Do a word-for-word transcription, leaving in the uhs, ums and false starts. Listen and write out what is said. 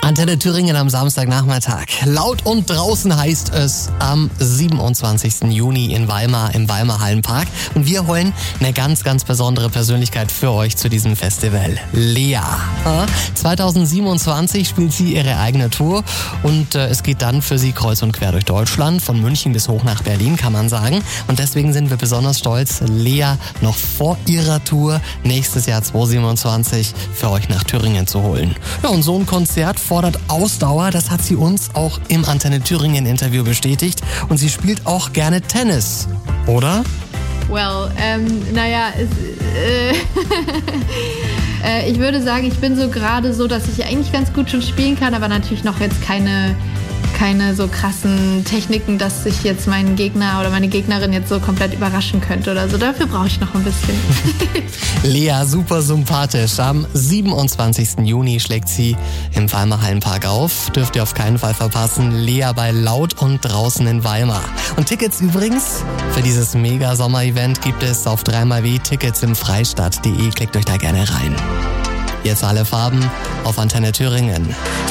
Antenne Thüringen am Samstagnachmittag. Laut und draußen heißt es am siebenundzwanzigsten Juni in Weimar im Weimar Hallenpark. Und wir holen eine ganz, ganz besondere Persönlichkeit für euch zu diesem Festival. Lea. zweitausendsiebenundzwanzig spielt sie ihre eigene Tour und äh, es geht dann für sie kreuz und quer durch Deutschland, von München bis hoch nach Berlin, kann man sagen. Und deswegen sind wir besonders stolz, Lea noch vor ihrer Tour nächstes Jahr zweitausendsiebenundzwanzig für euch nach Thüringen zu holen. Ja, und so ein Konzert fordert Ausdauer, das hat sie uns auch im Antenne Thüringen Interview bestätigt. Und sie spielt auch gerne Tennis, oder? Well, ähm, naja, es, äh, äh, ich würde sagen, ich bin so gerade so, dass ich eigentlich ganz gut schon spielen kann, aber natürlich noch jetzt keine, keine so krassen Techniken, dass ich jetzt meinen Gegner oder meine Gegnerin jetzt so komplett überraschen könnte oder so. Dafür brauche ich noch ein bisschen. Lea, super sympathisch. Am siebenundzwanzigsten Juni schlägt sie im Weimar Hallenpark auf. Dürft ihr auf keinen Fall verpassen. Lea bei Laut und draußen in Weimar. Und Tickets übrigens für dieses Mega-Sommer-Event gibt es auf dreimal w tickets im freistadt punkt de. Klickt euch da gerne rein. Jetzt alle Farben auf Antenne Thüringen.